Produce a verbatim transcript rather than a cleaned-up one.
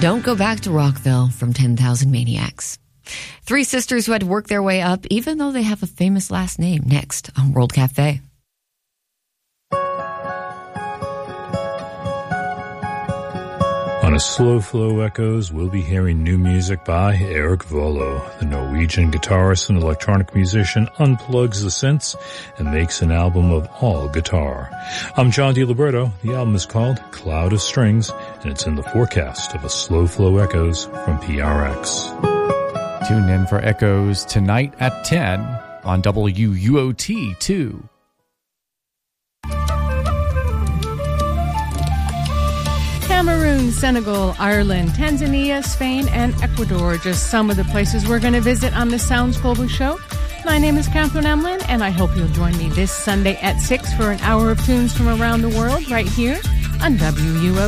Don't Go Back to Rockville from ten thousand Maniacs. Three sisters who had to work their way up, even though they have a famous last name, next on World Cafe. On a Slow Flow Echoes, we'll be hearing new music by Erik Volo. The Norwegian guitarist and electronic musician unplugs the synths and makes an album of all guitar. I'm John DiLiberto. The album is called Cloud of Strings, and it's in the forecast of a Slow Flow Echoes from P R X. Tune in for Echoes tonight at ten on W U O T two. Cameroon, Senegal, Ireland, Tanzania, Spain, and Ecuador. Just some of the places we're going to visit on the Sounds Global Show. My name is Catherine Emlin, and I hope you'll join me this Sunday at six for an hour of tunes from around the world right here on W U O T.